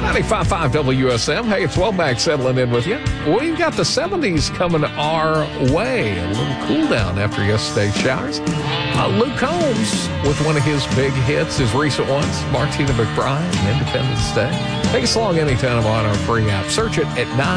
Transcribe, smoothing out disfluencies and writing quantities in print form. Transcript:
95.5 WSM. Hey, it's Wellback settling in with you. We've got the 70s coming our way. A little cool down after yesterday's showers. Luke Combs with one of his big hits, his recent ones, Martina McBride, Independence Day. Take us along anytime on our free app. Search it at 9.